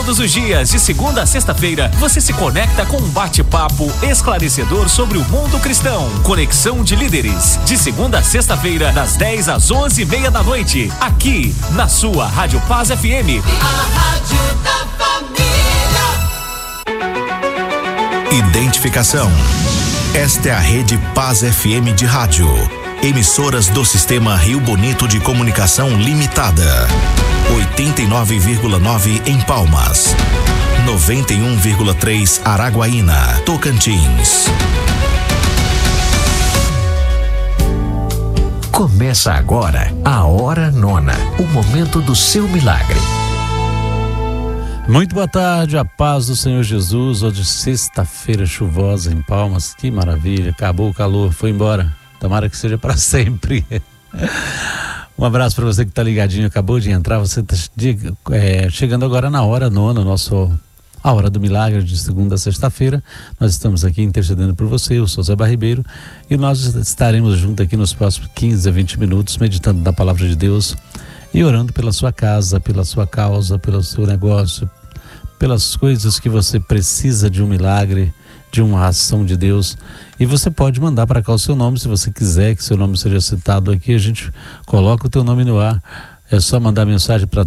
Todos os dias, de segunda a sexta-feira, você se conecta com um bate-papo esclarecedor sobre o mundo cristão. Conexão de Líderes, de segunda a sexta-feira, das 10 às 11:30 da noite, aqui na sua Rádio Paz FM. A Rádio da Família. Identificação. Esta é a Rede Paz FM de rádio. Emissoras do Sistema Rio Bonito de Comunicação Limitada. 89,9 em Palmas. 91,3 Araguaína, Tocantins. Começa agora a Hora Nona, o momento do seu milagre. Muito boa tarde, a paz do Senhor Jesus. Hoje sexta-feira chuvosa em Palmas, que maravilha, acabou o calor, foi embora. Tomara que seja para sempre. Um abraço para você que está ligadinho, acabou de entrar, você está chegando agora na Hora Nona, a Hora do Milagre, de segunda a sexta-feira. Nós estamos aqui intercedendo por você, eu sou Zé Barribeiro, e nós estaremos juntos aqui nos próximos 15 a 20 minutos, meditando na Palavra de Deus e orando pela sua casa, pela sua causa, pelo seu negócio, pelas coisas que você precisa de um milagre, de uma ação de Deus. E você pode mandar para cá o seu nome, se você quiser que seu nome seja citado aqui, a gente coloca o teu nome no ar. É só mandar mensagem para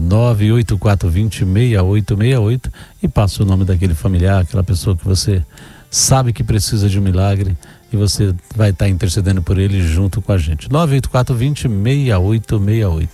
984206868 e passa o nome daquele familiar, aquela pessoa que você sabe que precisa de um milagre, e você vai estar intercedendo por ele junto com a gente. 984206868.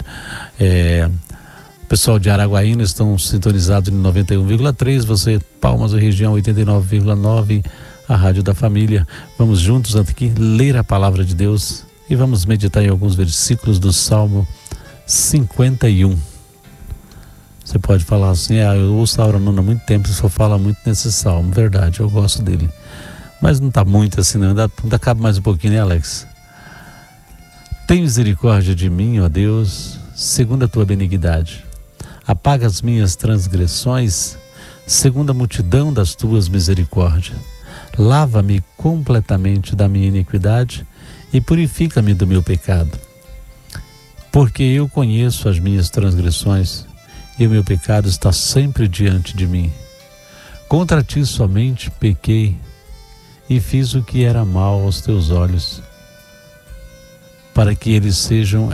O pessoal de Araguaína estão sintonizados em 91,3, você Palmas e região 89,9, a Rádio da Família. Vamos juntos aqui ler a Palavra de Deus e vamos meditar em alguns versículos do Salmo 51. Você pode falar assim, eu ouço a Hora Nona há muito tempo, só fala muito nesse salmo. Verdade, eu gosto dele, mas não está muito assim não, ainda cabe mais um pouquinho, né, Alex? Tem misericórdia de mim, ó Deus, segundo a tua benignidade. Apaga as minhas transgressões, segundo a multidão das tuas misericórdias. Lava-me completamente da minha iniquidade e purifica-me do meu pecado. Porque eu conheço as minhas transgressões e o meu pecado está sempre diante de mim. Contra ti somente pequei e fiz o que era mal aos teus olhos, para que eles sejam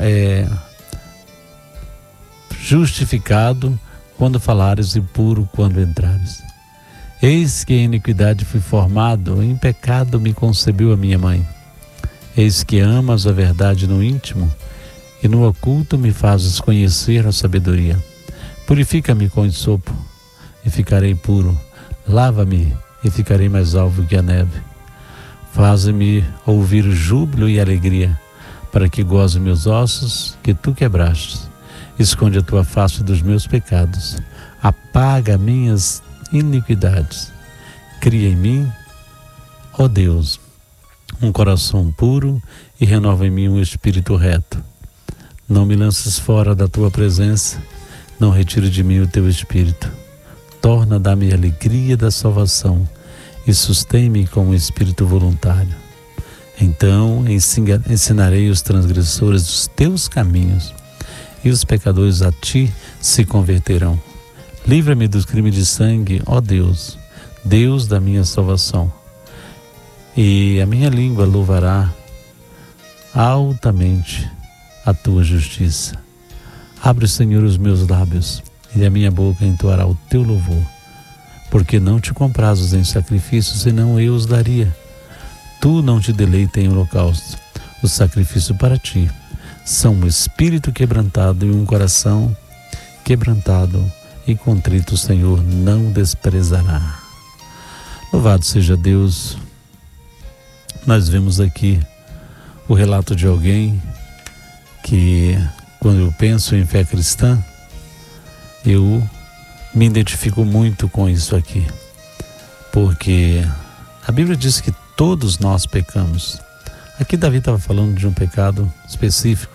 justificado quando falares e puro quando entrares. Eis que em iniquidade fui formado, em pecado me concebeu a minha mãe. Eis que amas a verdade no íntimo, e no oculto me fazes conhecer a sabedoria. Purifica-me com ensopo, e ficarei puro. Lava-me, e ficarei mais alvo que a neve. Faze-me ouvir júbilo e alegria, para que goze meus ossos que tu quebraste. Esconde a tua face dos meus pecados. Apaga minhas iniquidades. Cria em mim, ó Deus, um coração puro e renova em mim um espírito reto. Não me lances fora da tua presença, não retire de mim o teu espírito. Torna a dar-me a alegria da salvação e sustém-me com um espírito voluntário. Então ensinarei os transgressores os teus caminhos, e os pecadores a ti se converterão. Livra-me dos crimes de sangue, ó Deus, Deus da minha salvação. E a minha língua louvará altamente a tua justiça. Abre, Senhor, os meus lábios, e a minha boca entoará o teu louvor. Porque não te comprazes em sacrifícios, senão eu os daria. Tu não te deleita em holocausto. O sacrifício para ti são um espírito quebrantado e um coração quebrantado e contrito, o Senhor não desprezará. Louvado seja Deus. Nós vemos aqui o relato de alguém que, quando eu penso em fé cristã, eu me identifico muito com isso aqui, porque a Bíblia diz que todos nós pecamos. Aqui Davi estava falando de um pecado específico,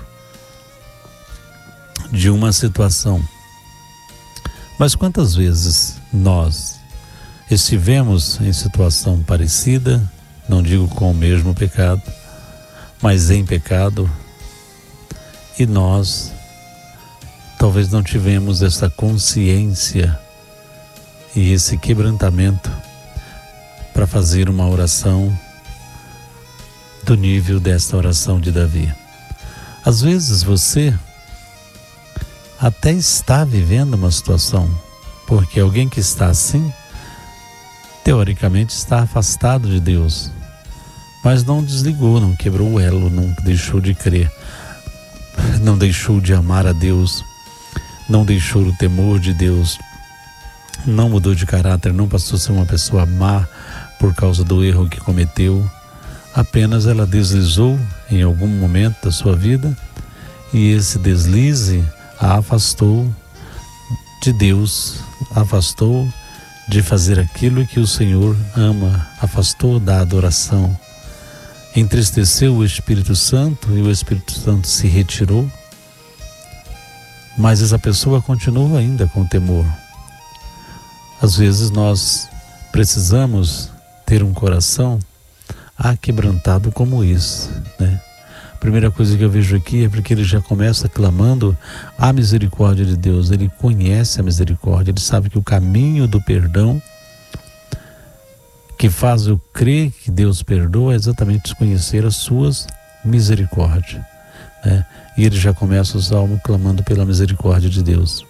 de uma situação. Mas quantas vezes nós estivemos em situação parecida, não digo com o mesmo pecado, mas em pecado, e nós talvez não tivemos essa consciência e esse quebrantamento para fazer uma oração do nível desta oração de Davi. Às vezes você até está vivendo uma situação, porque alguém que está assim, teoricamente está afastado de Deus, mas não desligou, não quebrou o elo, não deixou de crer, não deixou de amar a Deus, não deixou o temor de Deus, não mudou de caráter, não passou a ser uma pessoa má por causa do erro que cometeu. Apenas ela deslizou em algum momento da sua vida e esse deslize a afastou de Deus, afastou de fazer aquilo que o Senhor ama, afastou da adoração, entristeceu o Espírito Santo e o Espírito Santo se retirou, mas essa pessoa continua ainda com temor. Às vezes nós precisamos ter um coração aquebrantado como esse, né? A primeira coisa que eu vejo aqui é porque ele já começa clamando a misericórdia de Deus. Ele conhece a misericórdia, ele sabe que o caminho do perdão que faz eu crer que Deus perdoa é exatamente desconhecer as suas misericórdias, né? E ele já começa o salmo clamando pela misericórdia de Deus.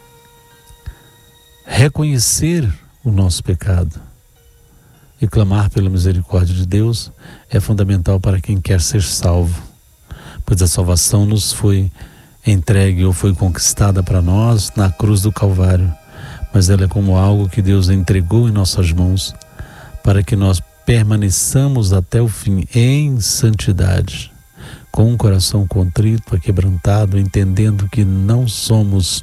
Reconhecer o nosso pecado e clamar pela misericórdia de Deus é fundamental para quem quer ser salvo, pois a salvação nos foi entregue ou foi conquistada para nós na cruz do Calvário, mas ela é como algo que Deus entregou em nossas mãos para que nós permaneçamos até o fim em santidade, com um coração contrito, aquebrantado, entendendo que não somos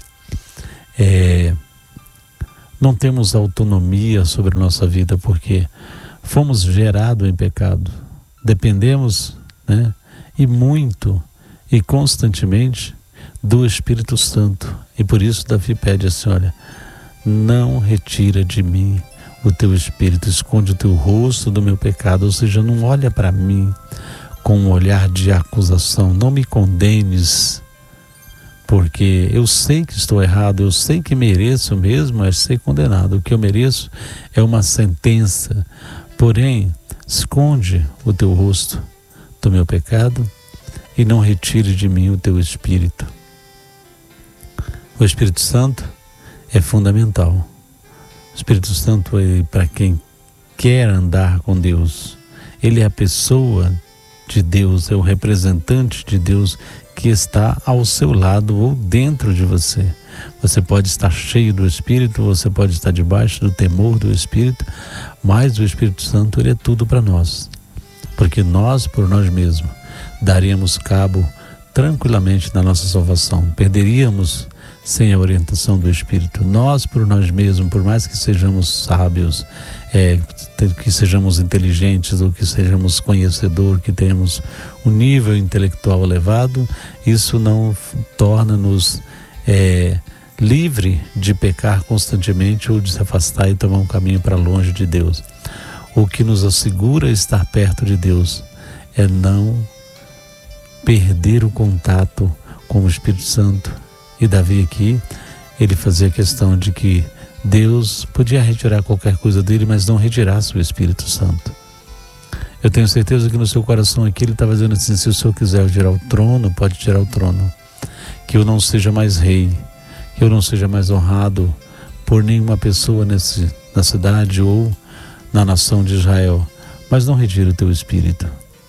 não temos autonomia sobre a nossa vida, porque fomos gerados em pecado, dependemos, né, e muito e constantemente do Espírito Santo, e por isso Davi pede assim: olha, não retira de mim o teu Espírito, esconde o teu rosto do meu pecado, ou seja, não olha para mim com um olhar de acusação, não me condenes, porque eu sei que estou errado, eu sei que mereço mesmo é ser condenado, o que eu mereço é uma sentença, porém, esconde o teu rosto do meu pecado e não retire de mim o teu Espírito. O Espírito Santo é fundamental. O Espírito Santo é para quem quer andar com Deus. Ele é a pessoa de Deus, é o representante de Deus que está ao seu lado ou dentro de você. Você pode estar cheio do Espírito, você pode estar debaixo do temor do Espírito, mas o Espírito Santo, ele é tudo para nós, porque nós, por nós mesmos, daríamos cabo tranquilamente da nossa salvação, perderíamos sem a orientação do Espírito. Nós, por nós mesmos, por mais que sejamos sábios, que sejamos inteligentes ou que sejamos conhecedores, que tenhamos um nível intelectual elevado, isso não torna-nos livre de pecar constantemente ou de se afastar e tomar um caminho para longe de Deus. O que nos assegura estar perto de Deus é não perder o contato com o Espírito Santo. E Davi aqui, ele fazia questão de que Deus podia retirar qualquer coisa dele, mas não retirasse o Espírito Santo. Eu tenho certeza que no seu coração aqui ele está dizendo assim: se o Senhor quiser tirar o trono, pode tirar o trono. Que eu não seja mais rei, que eu não seja mais honrado por nenhuma pessoa na cidade ou na nação de Israel, mas não retire o teu Espírito.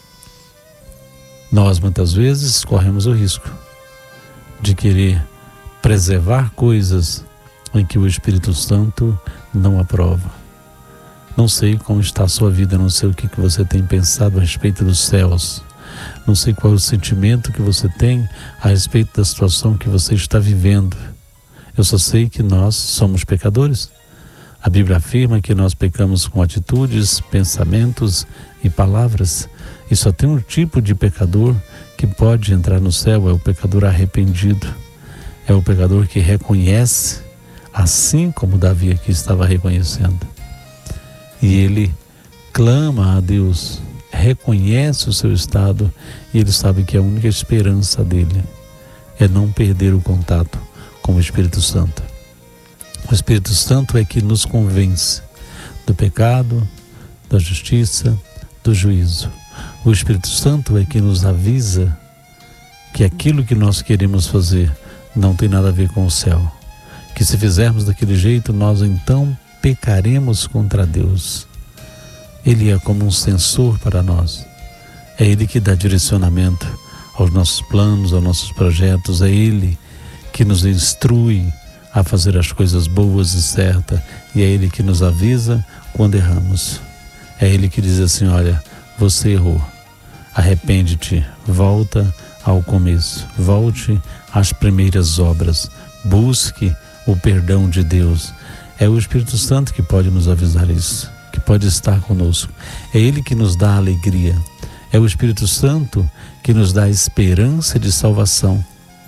Nós muitas vezes corremos o risco de querer preservar coisas em que o Espírito Santo não aprova. Não sei como está a sua vida, não sei o que você tem pensado a respeito dos céus, não sei qual é o sentimento que você tem a respeito da situação que você está vivendo. Eu só sei que nós somos pecadores. A Bíblia afirma que nós pecamos com atitudes, pensamentos e palavras, e só tem um tipo de pecador que pode entrar no céu, é o pecador arrependido. É o pecador que reconhece, assim como Davi aqui estava reconhecendo. E ele clama a Deus, reconhece o seu estado e ele sabe que a única esperança dele é não perder o contato com o Espírito Santo. O Espírito Santo é que nos convence do pecado, da justiça, do juízo. O Espírito Santo é que nos avisa que aquilo que nós queremos fazer não tem nada a ver com o céu. Que se fizermos daquele jeito, nós então pecaremos contra Deus. Ele é como um censor para nós. É Ele que dá direcionamento aos nossos planos, aos nossos projetos. É Ele que nos instrui a fazer as coisas boas e certas. E é Ele que nos avisa quando erramos. É Ele que diz assim: olha, você errou. Arrepende-te, volta ao começo, volte às primeiras obras, busque o perdão de Deus. É o Espírito Santo que pode nos avisar isso, que pode estar conosco. É Ele que nos dá alegria. É o Espírito Santo que nos dá esperança de salvação.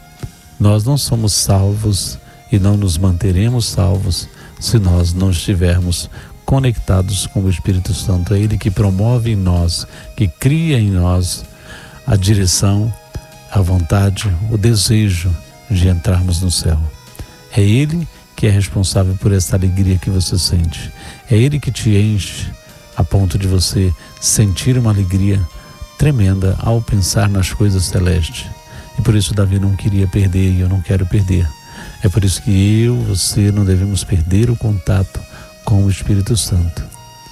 Nós não somos salvos e não nos manteremos salvos se nós não estivermos conectados com o Espírito Santo. É Ele que promove em nós, que cria em nós a direção, a vontade, o desejo de entrarmos no céu. É Ele que é responsável por essa alegria que você sente. É Ele que te enche a ponto de você sentir uma alegria tremenda ao pensar nas coisas celestes. E por isso Davi não queria perder, e eu não quero perder. É por isso que você não devemos perder o contato com o Espírito Santo.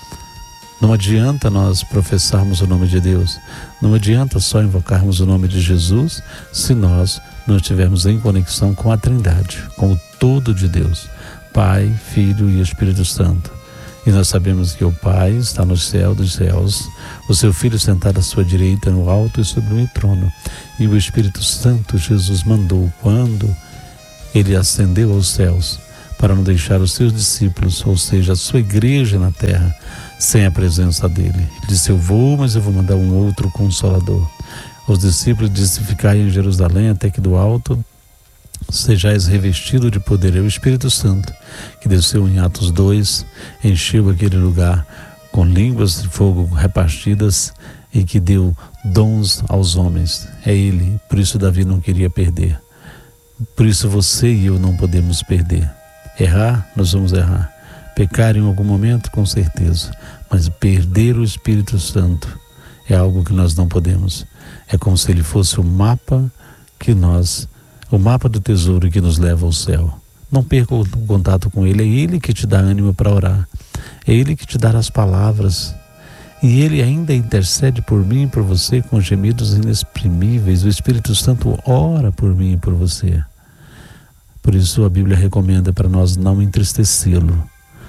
Não adianta nós professarmos o nome de Deus, não adianta só invocarmos o nome de Jesus se nós não estivermos em conexão com a Trindade, com o todo de Deus, Pai, Filho e Espírito Santo. E nós sabemos que o Pai está no céu dos céus, o seu Filho sentado à sua direita no alto e sublime trono, e o Espírito Santo Jesus mandou quando ele ascendeu aos céus, para não deixar os seus discípulos, ou seja, a sua igreja na terra, sem a presença dele. Ele disse: eu vou, mas eu vou mandar um outro Consolador. Os discípulos disseram: ficai em Jerusalém até que do alto sejais revestido de poder. É o Espírito Santo que desceu em Atos 2, encheu aquele lugar com línguas de fogo repartidas e que deu dons aos homens. É Ele. Por isso Davi não queria perder. Por isso você e eu não podemos perder. Errar, nós vamos errar. Pecar em algum momento, com certeza. Mas perder o Espírito Santo é algo que nós não podemos. É como se ele fosse o mapa do tesouro que nos leva ao céu. Não perca o contato com ele. É ele que te dá ânimo para orar. É ele que te dá as palavras. E ele ainda intercede por mim e por você com gemidos inexprimíveis. O Espírito Santo ora por mim e por você. Por isso a Bíblia recomenda para nós não entristecê-lo.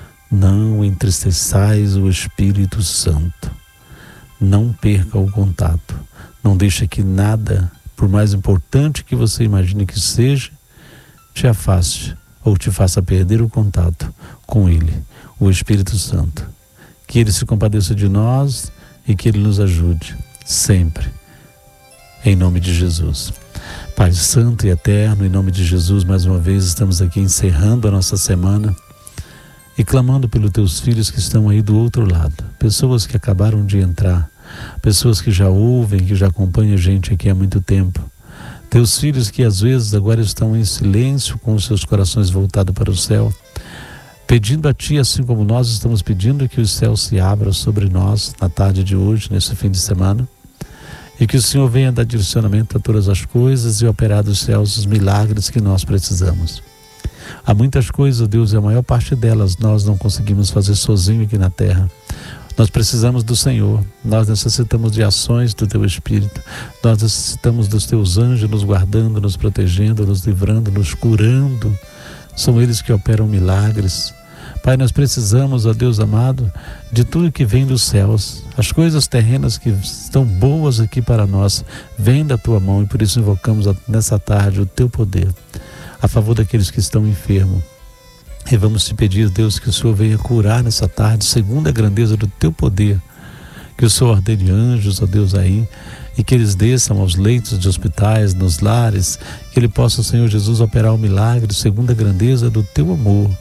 Não entristeçais o Espírito Santo. Não perca o contato. Não deixe que nada, por mais importante que você imagine que seja, te afaste ou te faça perder o contato com Ele, o Espírito Santo. Que Ele se compadeça de nós e que Ele nos ajude sempre. Em nome de Jesus. Pai Santo e Eterno, em nome de Jesus, mais uma vez estamos aqui encerrando a nossa semana e clamando pelos teus filhos que estão aí do outro lado. Pessoas que acabaram de entrar, pessoas que já ouvem, que já acompanham a gente aqui há muito tempo. Teus filhos que às vezes agora estão em silêncio, com os seus corações voltados para o céu, pedindo a Ti, assim como nós estamos pedindo, que o céu se abra sobre nós na tarde de hoje, nesse fim de semana. E que o Senhor venha dar direcionamento a todas as coisas e operar dos céus os milagres que nós precisamos. Há muitas coisas, Deus, e a maior parte delas nós não conseguimos fazer sozinho aqui na terra. Nós precisamos do Senhor, nós necessitamos de ações do Teu Espírito, nós necessitamos dos Teus anjos nos guardando, nos protegendo, nos livrando, nos curando. São eles que operam milagres. Pai, nós precisamos, ó Deus amado, de tudo que vem dos céus. As coisas terrenas que estão boas aqui para nós, vêm da Tua mão, e por isso invocamos nessa tarde o Teu poder a favor daqueles que estão enfermos. E vamos te pedir, Deus, que o Senhor venha curar nessa tarde, segundo a grandeza do Teu poder. Que o Senhor ordene anjos, ó Deus, aí, e que eles desçam aos leitos de hospitais, nos lares, que Ele possa, Senhor Jesus, operar o milagre segundo a grandeza do Teu amor.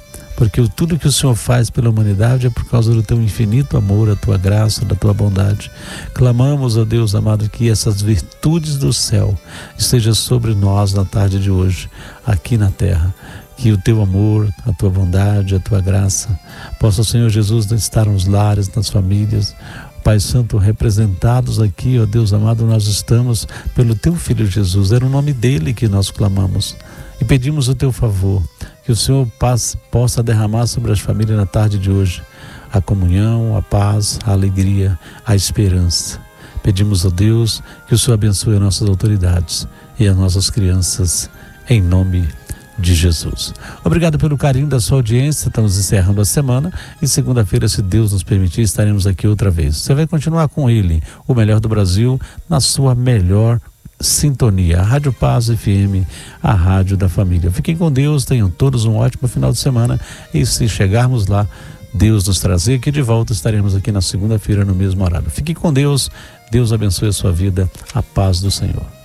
porque tudo que o Senhor faz pela humanidade é por causa do teu infinito amor, a tua graça, da tua bondade. Clamamos, ó Deus amado, que essas virtudes do céu estejam sobre nós na tarde de hoje, aqui na terra. Que o teu amor, a tua bondade, a tua graça possa, Senhor Jesus, estar nos lares, nas famílias. Pai Santo, representados aqui, ó Deus amado, nós estamos pelo teu Filho Jesus. Era o nome dele que nós clamamos e pedimos o teu favor, que o Senhor possa derramar sobre as famílias na tarde de hoje a comunhão, a paz, a alegria, a esperança. Pedimos a Deus que o Senhor abençoe as nossas autoridades e as nossas crianças, em nome de Jesus. Obrigado pelo carinho da sua audiência. Estamos encerrando a semana e segunda-feira, se Deus nos permitir, estaremos aqui outra vez. Você vai continuar com ele, o melhor do Brasil, na sua melhor sintonia. A Rádio Paz FM, a rádio da família. Fiquem com Deus, tenham todos um ótimo final de semana e se chegarmos lá, Deus nos trazer aqui de volta, estaremos aqui na segunda-feira no mesmo horário. Fiquem com Deus, Deus abençoe a sua vida, a paz do Senhor.